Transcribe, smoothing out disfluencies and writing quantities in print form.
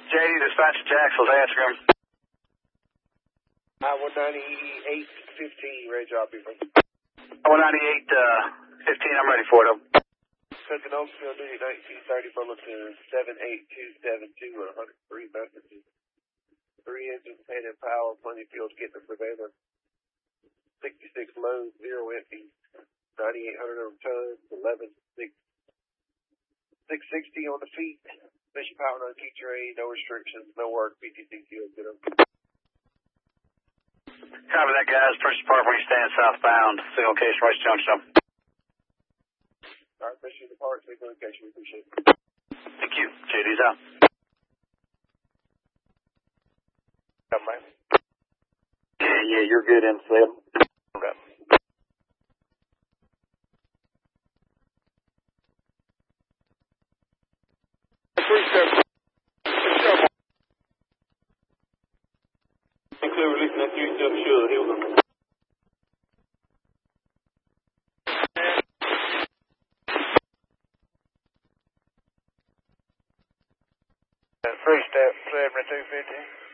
JD, dispatch to Jacksonville's answering. 198.15, ready job, people. 198.15, I'm ready for it. Cooking Oakville, duty 1930, bulletin 78272 or 103 messages. 3 engines, headed power, plenty of fuel, getting the Savannah. 66 low, 0 empty, 9,800 over tons, 11,660 on the feet. Mission power on key tray, no restrictions, no work, PTC fuel, get them. Copy that, guys. First department, we stand southbound. Signal location, Rice Junction. Alright, mission depart, signal location, we appreciate it. Thank you. JD's out. Come, man. Yeah, you're good, Slim. Okay. Clear releasing that 3-step should. Here we go. Three step, 7250.